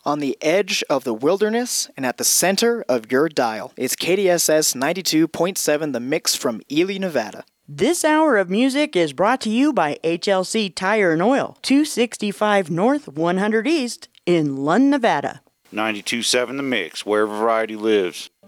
on the edge of the wilderness and at the center of your dial. It's KDSS 92.7 The Mix from Ely, Nevada. This hour of music is brought to you by HLC Tire and Oil, 265 North, 100 East in Lund, Nevada. 92.7 The Mix, where variety lives.